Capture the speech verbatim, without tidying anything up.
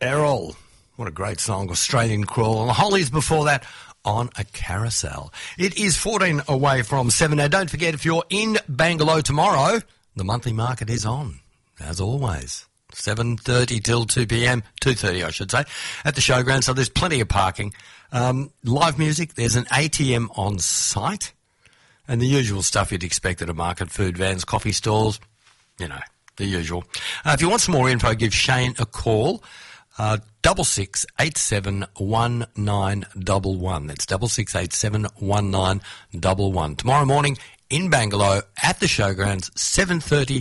Errol. What a great song, Australian Crawl. And the Hollies before that on a carousel. It is fourteen away from seven. Now, don't forget, if you're in Bangalore tomorrow, the monthly market is on, as always. seven thirty till two p.m, two thirty I should say, at the showground. So there's plenty of parking. Um, live music, there's an A T M on site, and the usual stuff you'd expect at a market, food vans, coffee stalls, you know, the usual. Uh, if you want some more info, give Shane a call. Uh, double six eight seven one nine double one. That's double six eight seven one nine double one. Tomorrow morning in Bangalore at the showgrounds, seven thirty